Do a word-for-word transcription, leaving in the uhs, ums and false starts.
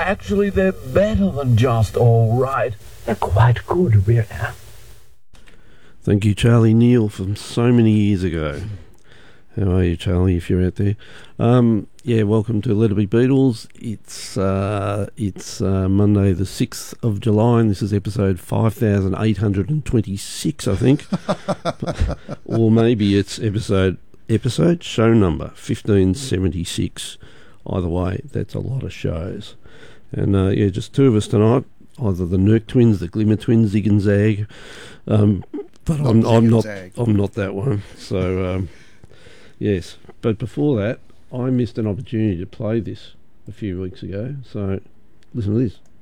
Actually, they're better than just all right. They're quite good, really. Thank you, Charlie Neal, from so many years ago. How are you, Charlie, if you're out there? Um, yeah, welcome to Let It Be Beatles. It's uh, it's uh, Monday the sixth of July, and this is episode five thousand eight hundred twenty-six, I think. Or maybe it's episode, episode, show number fifteen seventy-six. Either way, that's a lot of shows. And uh, yeah, just two of us tonight, either the Nurk twins, the Glimmer twins, Zig and Zag. Um, but Not I'm, Zig I'm and not Zag. I'm not that one. So... Um, yes, but before that, I missed an opportunity to play this a few weeks ago, so listen to this.